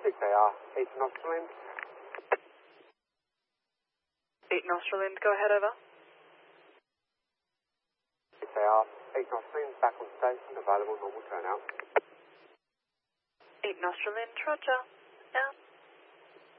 6AR, 8 nostril end. 8 nostril end, go ahead, over. 6AR, 8 nostril end, back on station, available normal turnout. 8 nostril end, roger, out.